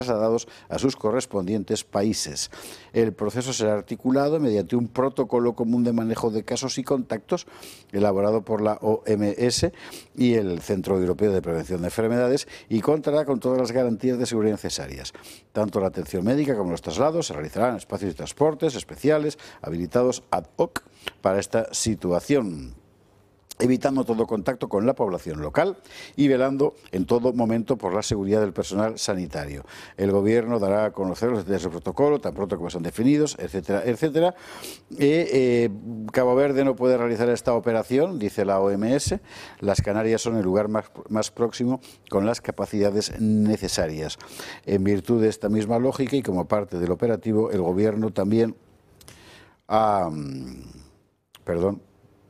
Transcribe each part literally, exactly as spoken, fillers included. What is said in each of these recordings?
trasladados a sus correspondientes países. El proceso será articulado mediante un protocolo común de manejo de casos y contactos elaborado por la O M S y el Centro Europeo de Prevención de Enfermedades y contará con todas las garantías de seguridad necesarias. Tanto la atención médica como los traslados se realizarán en espacios de transportes especiales habilitados ad hoc para esta situación, evitando todo contacto con la población local y velando en todo momento por la seguridad del personal sanitario. El Gobierno dará a conocer los detalles del protocolo, tan pronto como sean definidos, etcétera, etcétera. Eh, eh, Cabo Verde no puede realizar esta operación, dice la O M S. Las Canarias son el lugar más, más próximo con las capacidades necesarias. En virtud de esta misma lógica y como parte del operativo, el Gobierno también ha... Perdón.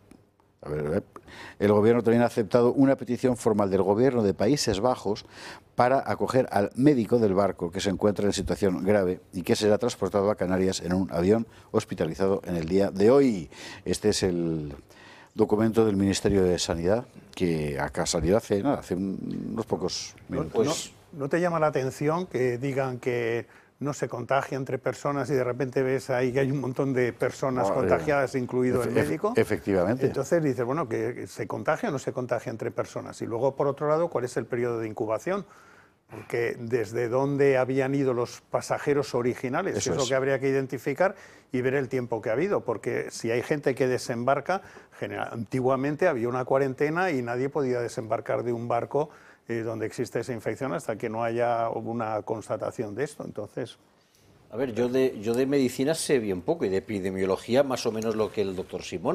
A ver, a ver. El Gobierno también ha aceptado una petición formal del Gobierno de Países Bajos para acoger al médico del barco que se encuentra en situación grave y que será transportado a Canarias en un avión hospitalizado en el día de hoy. Este es el documento del Ministerio de Sanidad que acá salió hace, nada, hace unos pocos minutos. Pues, ¿no, ¿No te llama la atención que digan que no se contagia entre personas y de repente ves ahí que hay un montón de personas no, contagiadas, eh, incluido el médico? Efectivamente. Entonces dices, bueno, que se contagia o no se contagia entre personas. Y luego, por otro lado, ¿cuál es el periodo de incubación? Porque desde dónde habían ido los pasajeros originales, eso es lo que habría que identificar y ver el tiempo que ha habido. Porque si hay gente que desembarca, antiguamente había una cuarentena y nadie podía desembarcar de un barco Eh, donde existe esa infección hasta que no haya una constatación de esto. Entonces, a ver, yo de, yo de medicina sé bien poco y de epidemiología más o menos lo que el doctor Simón,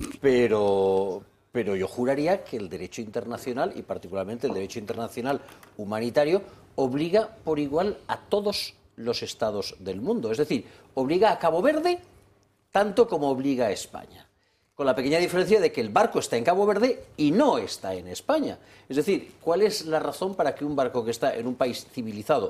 pero, pero yo juraría que el derecho internacional y particularmente el derecho internacional humanitario obliga por igual a todos los estados del mundo. Es decir, obliga a Cabo Verde tanto como obliga a España, con la pequeña diferencia de que el barco está en Cabo Verde y no está en España. Es decir, ¿cuál es la razón para que un barco que está en un país civilizado,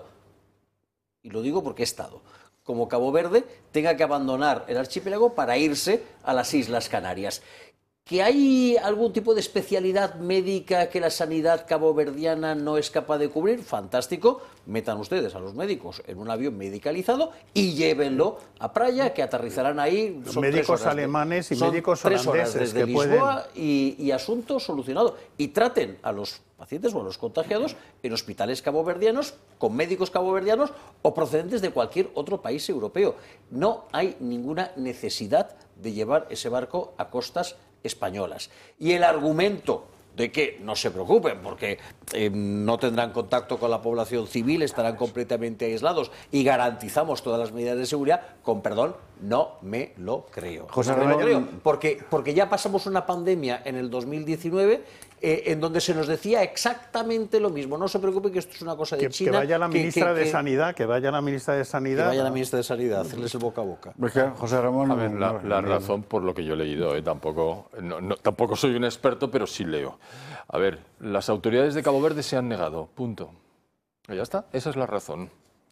y lo digo porque he estado, como Cabo Verde, tenga que abandonar el archipiélago para irse a las Islas Canarias? ¿Que hay algún tipo de especialidad médica que la sanidad caboverdiana no es capaz de cubrir? Fantástico, metan ustedes a los médicos en un avión medicalizado y llévenlo a Praia, que aterrizarán ahí. Son médicos alemanes y médicos holandeses desde que pueden... Lisboa y, y asunto solucionado. Y traten a los pacientes o a los contagiados en hospitales caboverdianos, con médicos caboverdianos o procedentes de cualquier otro país europeo. No hay ninguna necesidad de llevar ese barco a costas españolas. Y el argumento de que no se preocupen porque eh, no tendrán contacto con la población civil, estarán completamente aislados y garantizamos todas las medidas de seguridad, con perdón, no me lo creo. José no me Ramón... lo creo porque, porque ya pasamos una pandemia en el dos mil diecinueve eh, en donde se nos decía exactamente lo mismo. No se preocupen que esto es una cosa de que, China. Que vaya la ministra que, que, de que, Sanidad, que vaya la ministra de Sanidad. Que vaya la ministra de Sanidad, hacerles el boca a boca. José Ramón... A ver, la, la razón, por lo que yo he leído, eh, tampoco, no, no, tampoco soy un experto, pero sí leo. A ver, las autoridades de Cabo Verde se han negado, punto. Y ya está, esa es la razón.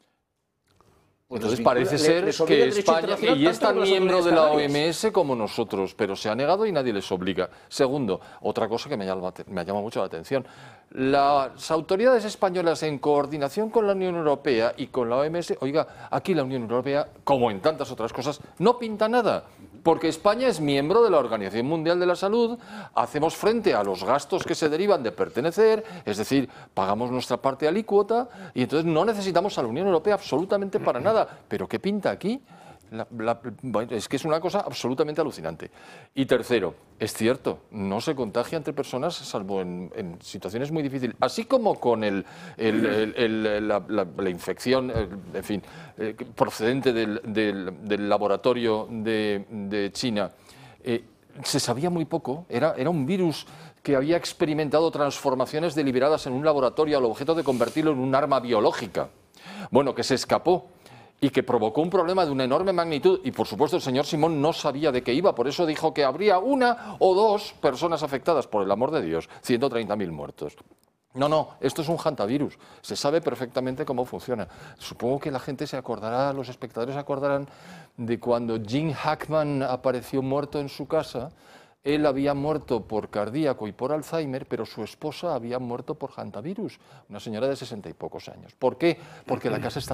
Pues Entonces vincula, parece le, ser les que España, y es tan miembro de la O M S como nosotros, pero se ha negado y nadie les obliga. Segundo, otra cosa que me llama, me llama mucho la atención, las autoridades españolas en coordinación con la Unión Europea y con la O M S, oiga, aquí la Unión Europea, como en tantas otras cosas, no pinta nada, porque España es miembro de la Organización Mundial de la Salud, hacemos frente a los gastos que se derivan de pertenecer, es decir, pagamos nuestra parte alícuota y entonces no necesitamos a la Unión Europea absolutamente para nada. ¿Pero qué pinta aquí? La, la, bueno, es que es una cosa absolutamente alucinante. Y tercero, es cierto, no se contagia entre personas salvo en, en situaciones muy difíciles, así como con el, el, el, el, la, la, la infección, el, en fin, eh, procedente del, del, del laboratorio de, de China. Eh, se sabía muy poco, era, era un virus que había experimentado transformaciones deliberadas en un laboratorio al objeto de convertirlo en un arma biológica. Bueno, que se escapó y que provocó un problema de una enorme magnitud, y por supuesto el señor Simón no sabía de qué iba, por eso dijo que habría una o dos personas afectadas, por el amor de Dios, ciento treinta mil muertos. No, no, esto es un hantavirus, se sabe perfectamente cómo funciona. Supongo que la gente se acordará, los espectadores se acordarán de cuando Jim Hackman apareció muerto en su casa, Él había muerto por cardíaco y por Alzheimer, pero su esposa había muerto por hantavirus, una señora de sesenta y pocos años. ¿Por qué? Porque la casa estaba